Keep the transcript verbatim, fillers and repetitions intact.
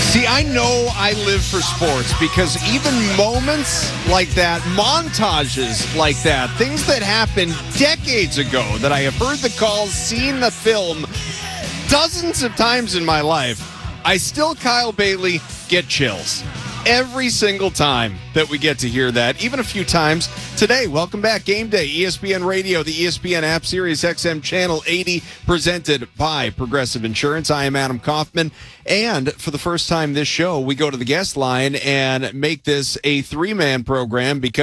See, I know I live for sports because even moments like that, montages like that, things that happened decades ago that I have heard the calls, seen the film dozens of times in my life, I still, Kyle Bailey, get chills every single time that we get to hear that, even a few times today. Welcome back. Game Day, E S P N Radio, the E S P N app, Sirius X M Channel eighty, presented by Progressive Insurance. I am Adam Kaufman, and for the first time this show, we go to the guest line and make this a three-man program because